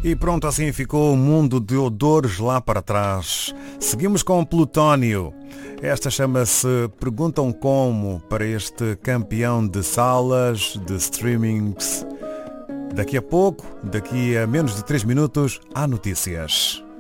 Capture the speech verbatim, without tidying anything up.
E pronto, assim ficou o mundo de odores lá para trás. Seguimos com Plutónio. Esta chama-se Perguntam Como para este campeão de salas, de streamings. Daqui a pouco, daqui a menos de três minutos, há notícias.